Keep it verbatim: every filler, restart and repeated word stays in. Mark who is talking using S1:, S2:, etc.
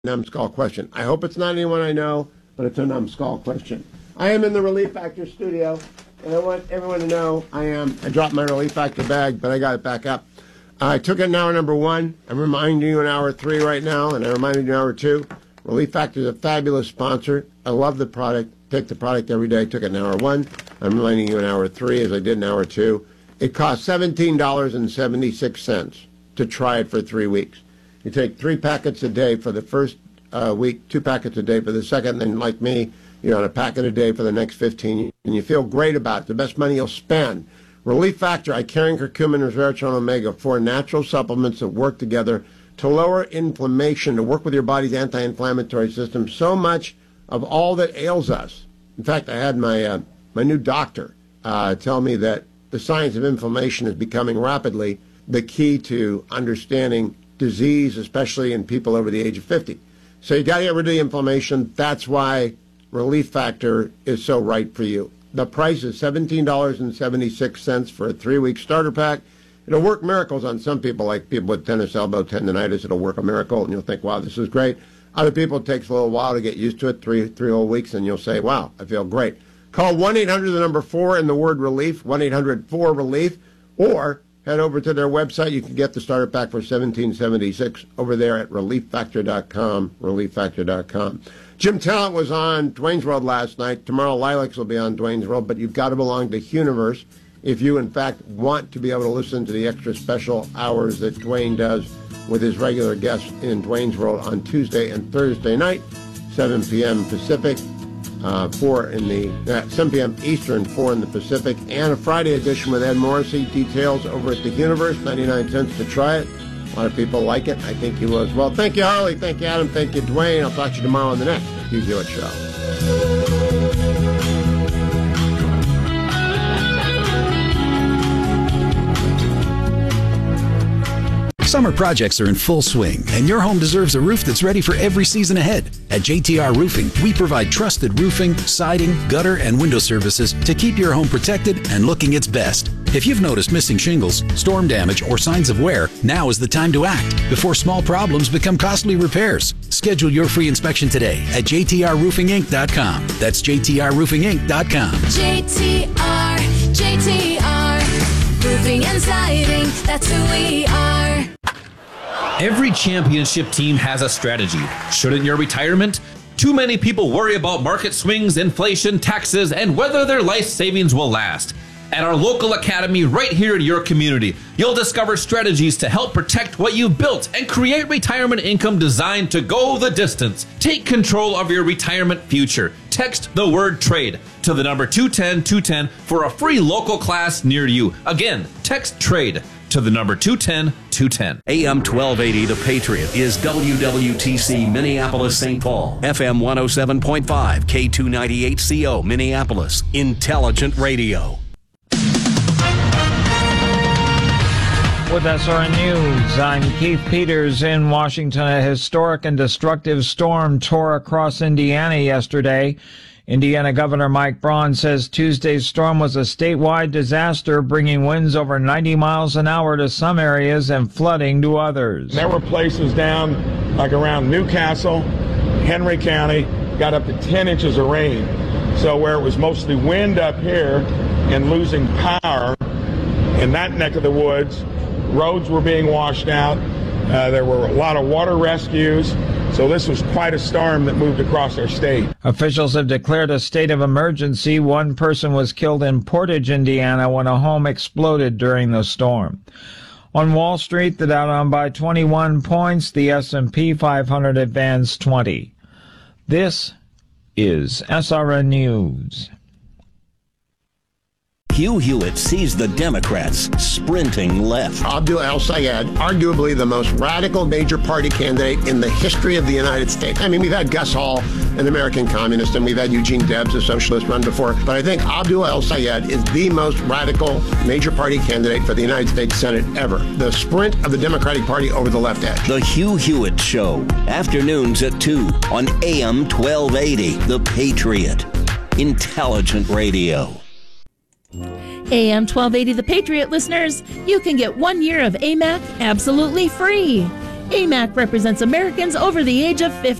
S1: numbskull question. I hope it's not anyone I know, but it's a numbskull question. I am in the Relief Factor studio, and I want everyone to know I am. I dropped my Relief Factor bag, but I got it back up. I took it in hour number one. I'm reminding you in hour three right now, and I reminded you in hour two. Relief Factor is a fabulous sponsor. I love the product. Take the product every day. Took it in hour one. I'm reminding you in hour three, as I did in hour two. It costs seventeen dollars and seventy-six cents to try it for three weeks. You take three packets a day for the first uh, week, two packets a day for the second, and then like me, you're on a packet a day for the next fifteen, and you feel great about it. The best money you'll spend. Relief Factor, Icarian, curcumin, resveratrol, omega, four natural supplements that work together to lower inflammation, to work with your body's anti-inflammatory system. So much of all that ails us. In fact, I had my uh, my new doctor uh, tell me that the science of inflammation is becoming rapidly the key to understanding disease, especially in people over the age of fifty. So you got to get rid of the inflammation. That's why Relief Factor is so right for you. The price is seventeen dollars and seventy-six cents for a three-week starter pack. It'll work miracles on some people, like people with tennis elbow tendonitis. It'll work a miracle, and you'll think, wow, this is great. Other people, it takes a little while to get used to it, three three whole weeks, and you'll say, wow, I feel great. Call one eight hundred, the number four, and the word relief, one eight hundred four relief, or head over to their website. You can get the starter pack for seventeen seventy-six over there at relief factor dot com, relief factor dot com. Jim Talent was on Dwayne's World last night. Tomorrow, Lilacs will be on Dwayne's World, but you've got to belong to Huniverse if you, in fact, want to be able to listen to the extra special hours that Dwayne does with his regular guests in Dwayne's World on Tuesday and Thursday night, seven p.m. Pacific, uh, four in the uh, seven p.m. Eastern, four in the Pacific, and a Friday edition with Ed Morrissey. Details over at the Huniverse, ninety-nine cents to try it. A lot of people like it. I think you will as well. Thank you, Harley. Thank you, Adam. Thank you, Dwayne. I'll talk to you tomorrow on the next Hugh Hewitt Show.
S2: Summer projects are in full swing, and your home deserves a roof that's ready for every season ahead. At J T R Roofing, we provide trusted roofing, siding, gutter, and window services to keep your home protected and looking its best. If you've noticed missing shingles, storm damage, or signs of wear, now is the time to act before small problems become costly repairs. Schedule your free inspection today at j t r roofing inc dot com. That's j t r roofing inc dot com.
S3: J T R, J T R, roofing and siding, that's who we are.
S4: Every championship team has a strategy. Shouldn't your retirement? Too many people worry about market swings, inflation, taxes, and whether their life savings will last. At our local academy right here in your community, you'll discover strategies to help protect what you've built and create retirement income designed to go the distance. Take control of your retirement future. Text the word trade to the number two ten two ten for a free local class near you. Again, text trade to the number two ten two ten.
S5: A M twelve eighty The Patriot is W W T C Minneapolis Saint Paul. F M one oh seven point five, K two ninety-eight C O Minneapolis. Intelligent Radio.
S6: With S R N News, I'm Keith Peters in Washington. A historic and destructive storm tore across Indiana yesterday. Indiana Governor Mike Braun says Tuesday's storm was a statewide disaster, bringing winds over ninety miles an hour to some areas and flooding to others.
S7: There were places down like around Newcastle, Henry County, got up to ten inches of rain. So where it was mostly wind up here and losing power in that neck of the woods, roads were being washed out. Uh, there were a lot of water rescues. So this was quite a storm that moved across our state.
S6: Officials have declared a state of emergency. One person was killed in Portage, Indiana, when a home exploded during the storm. On Wall Street, the Dow down by twenty-one points. The S and P five hundred advanced twenty. This is S R N News.
S5: Hugh Hewitt sees the Democrats sprinting left.
S1: Abdul El-Sayed, arguably the most radical major party candidate in the history of the United States. I mean, we've had Gus Hall, an American communist, and we've had Eugene Debs, a socialist, run before. But I think Abdul El-Sayed is the most radical major party candidate for the United States Senate ever. The sprint of the Democratic Party over the left edge.
S5: The Hugh Hewitt Show, afternoons at two on A M twelve eighty, The Patriot. Intelligent Radio.
S8: A M twelve eighty The Patriot listeners, you can get one year of A M A C absolutely free. A M A C represents Americans over the age of fifty.